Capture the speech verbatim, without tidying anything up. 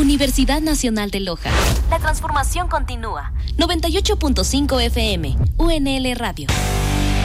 Universidad Nacional de Loja. La transformación continúa. noventa y ocho punto cinco F M, U N L Radio.